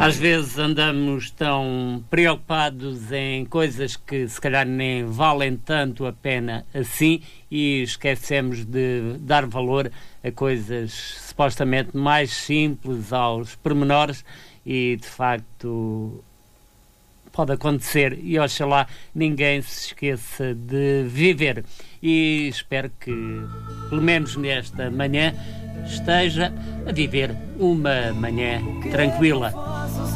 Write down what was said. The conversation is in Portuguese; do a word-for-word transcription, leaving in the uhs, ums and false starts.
Às vezes andamos tão preocupados em coisas que se calhar nem valem tanto a pena assim e esquecemos de dar valor a coisas supostamente mais simples, aos pormenores, e de facto pode acontecer, e oxalá ninguém se esqueça de viver. E espero que, pelo menos nesta manhã, esteja a viver uma manhã tranquila.